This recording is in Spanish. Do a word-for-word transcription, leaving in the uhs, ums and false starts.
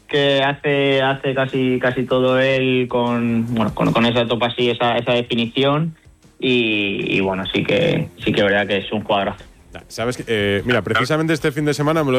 que hace hace casi casi todo él con bueno con, con esa topa así, esa, esa definición y, y bueno, sí que sí que es verdad que es un jugadorazo. Sabes que, eh, mira, precisamente este fin de semana me lo